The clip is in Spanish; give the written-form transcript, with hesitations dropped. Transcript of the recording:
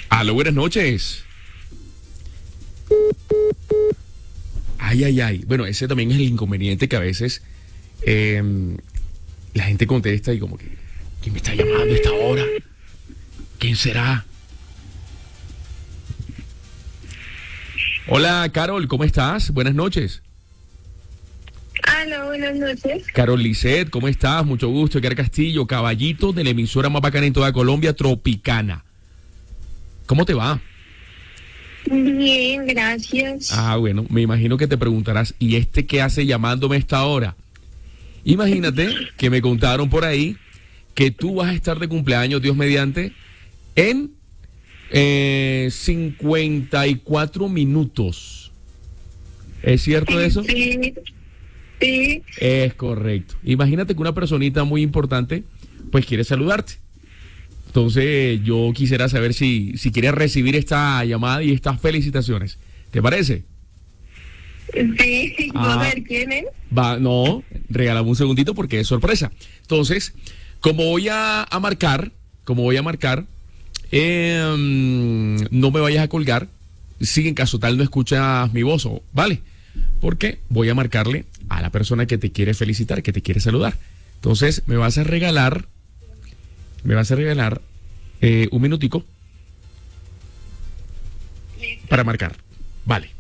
Aló, buenas noches. Ay, ay, ay. Bueno, ese también es el inconveniente que a veces la gente contesta y como que, ¿quién me está llamando a esta hora? ¿Quién será? Hola, Carol, ¿cómo estás? Buenas noches. Hola, buenas noches. Carol Lisset, ¿cómo estás? Mucho gusto. Edgar Castillo, caballito de la emisora más bacana en toda Colombia, Tropicana. ¿Cómo te va? Bien, gracias. Ah, bueno, me imagino que te preguntarás, ¿y este qué hace llamándome a esta hora? Imagínate que me contaron por ahí que tú vas a estar de cumpleaños, Dios mediante, en 54 minutos. ¿Es cierto eso? Sí, sí. Es correcto. Imagínate que una personita muy importante, pues quiere saludarte. Entonces, yo quisiera saber si quieres recibir esta llamada y estas felicitaciones. ¿Te parece? Sí, ¿puedo ver quién es? No, regálame un segundito porque es sorpresa. Entonces, como voy a marcar, no me vayas a colgar si en caso tal no escuchas mi voz, ¿vale? Porque voy a marcarle a la persona que te quiere felicitar, que te quiere saludar. Entonces, me vas a regalar un minutico para marcar. Vale.